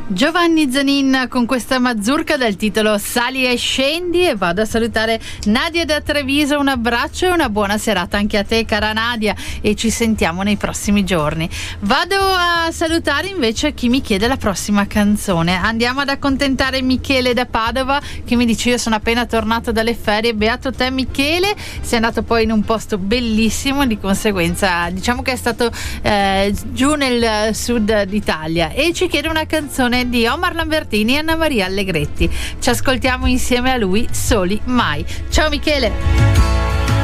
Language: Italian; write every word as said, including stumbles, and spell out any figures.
Giovanni Zanin con questa mazurka dal titolo Sali e scendi, e vado a salutare Nadia da Treviso. Un abbraccio e una buona serata anche a te, cara Nadia, e ci sentiamo nei prossimi giorni. Vado a salutare invece chi mi chiede la prossima canzone. Andiamo ad accontentare Michele da Padova, che mi dice: io sono appena tornato dalle ferie. Beato te Michele, sei andato poi in un posto bellissimo, di conseguenza diciamo che è stato eh, giù nel sud d'Italia, e ci chiede una canzone di Omar Lambertini e Anna Maria Allegretti. Ci ascoltiamo insieme a lui, Soli Mai. Ciao Michele.